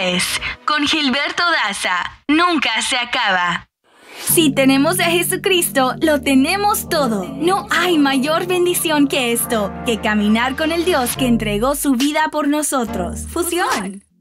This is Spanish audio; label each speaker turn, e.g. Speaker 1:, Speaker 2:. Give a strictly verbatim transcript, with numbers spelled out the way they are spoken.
Speaker 1: es, con Gilberto Daza, nunca se acaba.
Speaker 2: Si tenemos a Jesucristo, lo tenemos todo. No hay mayor bendición que esto, que caminar con el Dios que entregó su vida por nosotros. Fusión.